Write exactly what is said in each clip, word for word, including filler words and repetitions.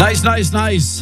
Nice, nice, nice.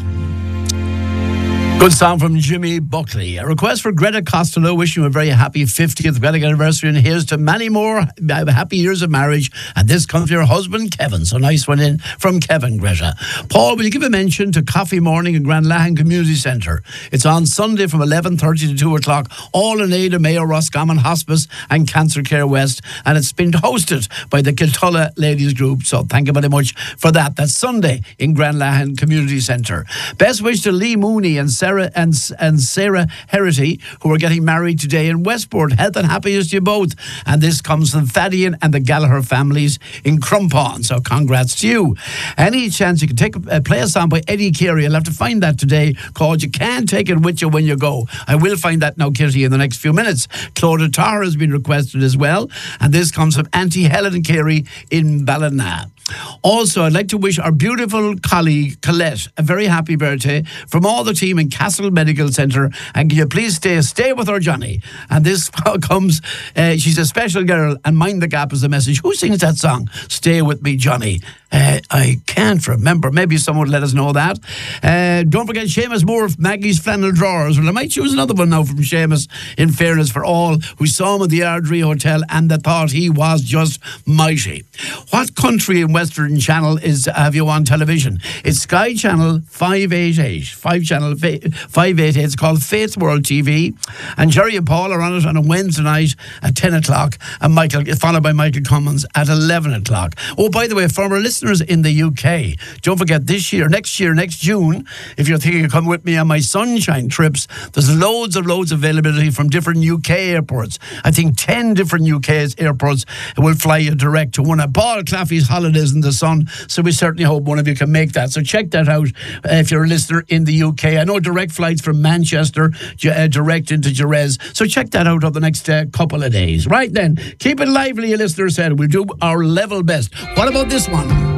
Good song from Jimmy Buckley. A request for Greta Costello, wishing you a very happy fiftieth wedding anniversary, and here's to many more happy years of marriage. And this comes from your husband, Kevin. So nice one in from Kevin, Greta. Paul, will you give a mention to Coffee Morning in Grand Lahan Community Centre? It's on Sunday from eleven thirty to two o'clock, all in aid of Mayo Roscommon Hospice and Cancer Care West. And it's been hosted by the Kiltulla Ladies Group. So thank you very much for that. That's Sunday in Grand Lahan Community Centre. Best wish to Lee Mooney and Sarah and, and Sarah Herity, who are getting married today in Westport. Health and happiness to you both. And this comes from Thaddean and the Gallagher families in Crumpon. So congrats to you. Any chance you can take a, play a song by Eddie Carey. I'll have to find that today, called You Can't Take It With You When You Go. I will find that now, Kitty, in the next few minutes. Claude Tar has been requested as well. And this comes from Auntie Helen Carey in Ballina. Also, I'd like to wish our beautiful colleague Colette a very happy birthday from all the team in Castle Medical Centre. And can you please stay stay with her, Johnny? And this comes, uh, she's a special girl, and Mind the Gap is the message. Who sings that song? Stay With Me, Johnny. Uh, I can't remember. Maybe someone would let us know that. Uh, don't forget Seamus Moore of Maggie's Flannel Drawers. Well, I might choose another one now from Seamus, in fairness, for all who saw him at the Ardrey Hotel and they thought he was just mighty. What country in Western Channel is have you on television? It's Sky Channel five eighty-eight. Five Channel five eighty-eight. It's called Faith World T V. And Jerry and Paul are on it on a Wednesday night at ten o'clock. And Michael, followed by Michael Cummins at eleven o'clock. Oh, by the way, former listeners in the U K, don't forget this year, next year, next June, if you're thinking of coming with me on my sunshine trips, there's loads and loads of availability from different U K airports. I think ten different U K airports will fly you direct to one of Paul Claffey's holidays in the sun. So we certainly hope one of you can make that. So check that out uh, if you're a listener in the U K. I know direct flights from Manchester uh, direct into Jerez. So check that out over the next uh, couple of days. Right then, keep it lively, you listeners said. We'll do our level best. What about this one?